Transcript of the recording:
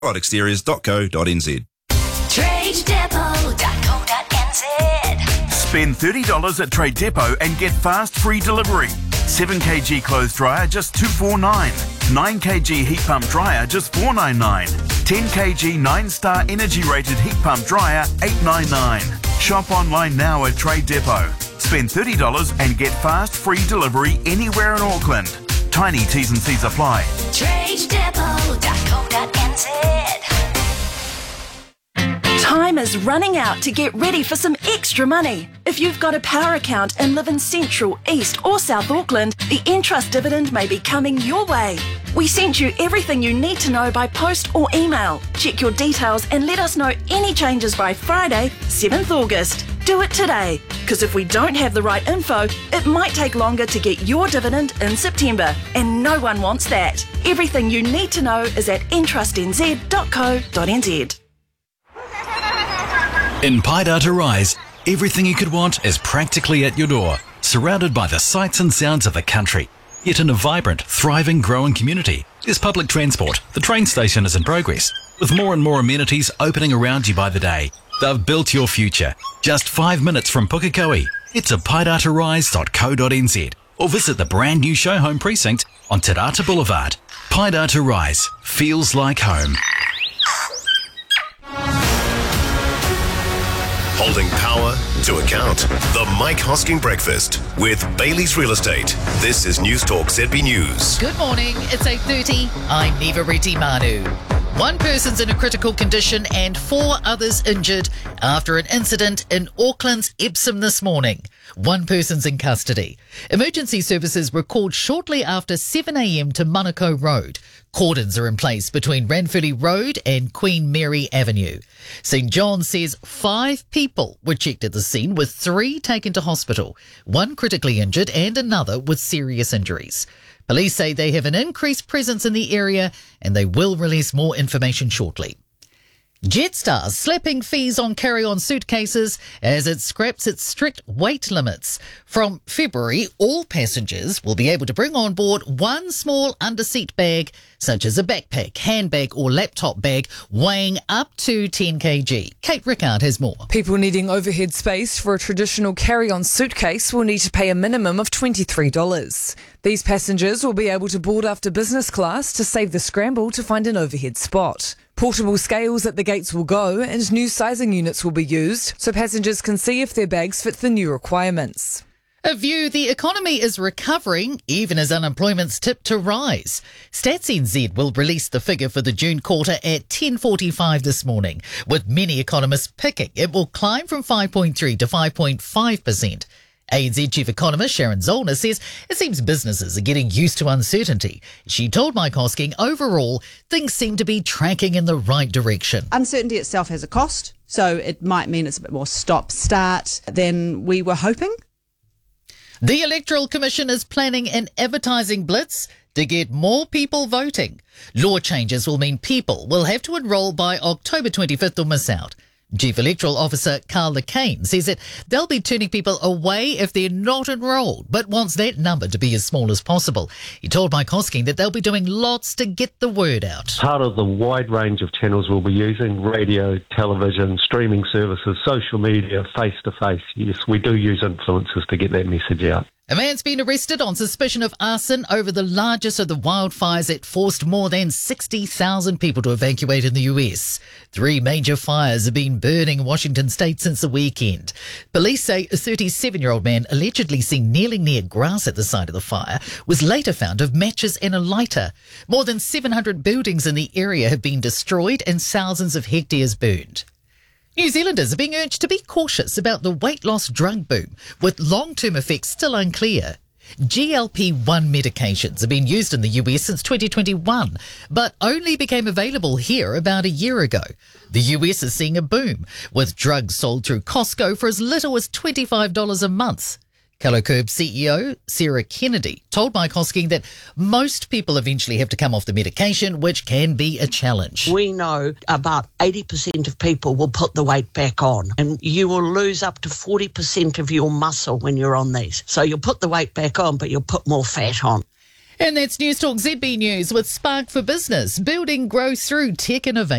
Exteriors.co.nz. TradeDepot.co.nz. Spend $30 at Trade Depot and get fast free delivery. 7kg clothes dryer just $249. 9kg heat pump dryer just $499. 10kg 9-star energy rated heat pump dryer $899. Shop online now at Trade Depot. Spend $30 and get fast free delivery anywhere in Auckland. Tiny T's and C's apply. TradeDepot.co.nz. Time is running out to get ready for some extra money. If you've got a power account and live in Central, East or South Auckland, the Entrust dividend may be coming your way. We sent you everything you need to know by post or email. Check your details and let us know any changes by Friday, 7th August. Do it today, because if we don't have the right info, it might take longer to get your dividend in September, and no one wants that. Everything you need to know is at entrustnz.co.nz. In Paidata Rise, everything you could want is practically at your door, surrounded by the sights and sounds of the country, yet in a vibrant, thriving, growing community. There's public transport, the train station is in progress, with more and more amenities opening around you by the day. They've built your future. Just 5 minutes from Pukekohe. Head to paidatarise.co.nz or visit the brand new show home precinct on Te Rata Boulevard. Paidata Rise feels like home. Holding power to account. The Mike Hosking Breakfast with Bailey's Real Estate. This is News Talk ZB News. Good morning, it's 8:30. I'm Neva Reti Manu. One person's in a critical condition and 4 others injured after an incident in Auckland's Epsom this morning. One person's in custody. Emergency services were called shortly after 7 a.m. to Manukau Road. Cordons are in place between Ranfurly Road and Queen Mary Avenue. St John says 5 people were checked at the scene, with 3 taken to hospital, 1 critically injured and another with serious injuries. Police say they have an increased presence in the area and they will release more information shortly. Jetstar slapping fees on carry-on suitcases as it scraps its strict weight limits. From February, all passengers will be able to bring on board one small under-seat bag, such as a backpack, handbag or laptop bag, weighing up to 10 kg. Kate Rickard has more. People needing overhead space for a traditional carry-on suitcase will need to pay a minimum of $23. These passengers will be able to board after business class to save the scramble to find an overhead spot. Portable scales at the gates will go and new sizing units will be used so passengers can see if their bags fit the new requirements. A view the economy is recovering even as unemployment's tipped to rise. Stats NZ will release the figure for the June quarter at 10:45 this morning, with many economists picking it will climb from 5.3 to 5.5%. ANZ Chief Economist Sharon Zollner says it seems businesses are getting used to uncertainty. She told Mike Hosking overall things seem to be tracking in the right direction. Uncertainty itself has a cost, so it might mean it's a bit more stop-start than we were hoping. The Electoral Commission is planning an advertising blitz to get more people voting. Law changes will mean people will have to enrol by October 25th or miss out. Chief Electoral Officer Carla Kane says that they'll be turning people away if they're not enrolled, but wants that number to be as small as possible. He told Mike Hosking that they'll be doing lots to get the word out. Part of the wide range of channels we'll be using: radio, television, streaming services, social media, face-to-face. Yes, we do use influencers to get that message out. A man's been arrested on suspicion of arson over the largest of the wildfires that forced more than 60,000 people to evacuate in the US. 3 major fires have been burning in Washington state since the weekend. Police say a 37-year-old man allegedly seen kneeling near grass at the site of the fire was later found with matches and a lighter. More than 700 buildings in the area have been destroyed and thousands of hectares burned. New Zealanders are being urged to be cautious about the weight loss drug boom, with long-term effects still unclear. GLP-1 medications have been used in the US since 2021, but only became available here about a year ago. The US is seeing a boom, with drugs sold through Costco for as little as $25 a month. Callocurb CEO Sarah Kennedy told Mike Hosking that most people eventually have to come off the medication, which can be a challenge. We know about 80% of people will put the weight back on, and you will lose up to 40% of your muscle when you're on these. So you'll put the weight back on, but you'll put more fat on. And that's News Talk ZB News with Spark for Business, building growth through tech innovation.